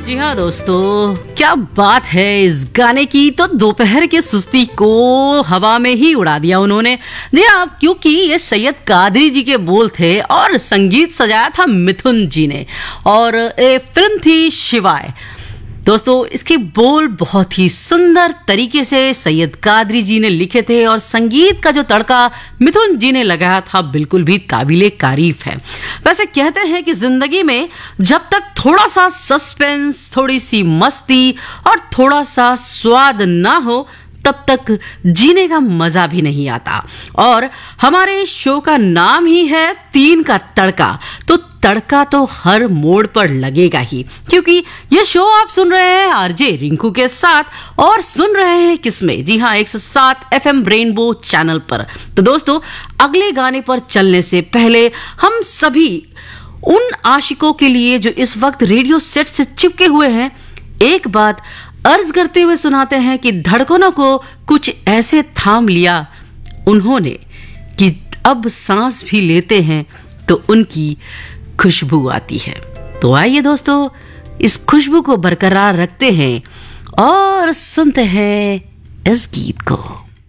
जी हाँ दोस्तों, क्या बात है इस गाने की। तो दोपहर की सुस्ती को हवा में ही उड़ा दिया उन्होंने। जी हाँ, क्योंकि ये सैयद कादरी जी के बोल थे और संगीत सजाया था मिथुन जी ने, और ये फिल्म थी शिवाय। दोस्तों, इसके बोल बहुत ही सुंदर तरीके से सैयद कादरी जी ने लिखे थे और संगीत का जो तड़का मिथुन जी ने लगाया था बिल्कुल भी काबिले तारीफ है। वैसे कहते हैं कि जिंदगी में जब तक थोड़ा सा सस्पेंस, थोड़ी सी मस्ती और थोड़ा सा स्वाद ना हो तब तक जीने का मजा भी नहीं आता। और हमारे शो का नाम ही है 3 का तड़का, तो तड़का तो हर मोड़ पर लगेगा ही, क्योंकि ये शो आप सुन रहे हैं आरजे रिंकू के साथ और सुन रहे हैं किसमें, जी हाँ 107 FM रेनबो चैनल पर। तो दोस्तों, अगले गाने पर चलने से पहले हम सभी उन आशिकों के लिए जो इस वक्त रेडियो सेट से चिपके हुए हैं, एक बात अर्ज करते हुए सुनाते हैं कि धड़कनों को कुछ ऐसे थाम लिया उन्होंने कि अब सांस भी लेते हैं तो उनकी खुशबू आती है। तो आइए दोस्तों, इस खुशबू को बरकरार रखते हैं और सुनते हैं इस गीत को।